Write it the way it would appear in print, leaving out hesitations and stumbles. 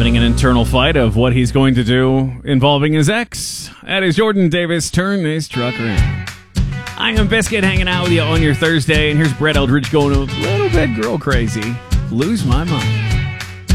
having an internal fight of what he's going to do involving his ex. That is Jordan Davis. Turn this truck around. I am Biscuit hanging out with you on your Thursday, and here's Brett Eldridge going a little bit girl crazy. Lose my mind.